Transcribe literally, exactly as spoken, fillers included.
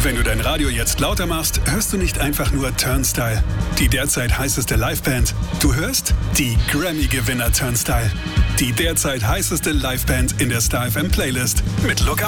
Wenn du dein Radio jetzt lauter machst, hörst du nicht einfach nur Turnstile, die derzeit heißeste Liveband. Du hörst die Grammy-Gewinner Turnstile, die derzeit heißeste Liveband in der Star F M Playlist mit Look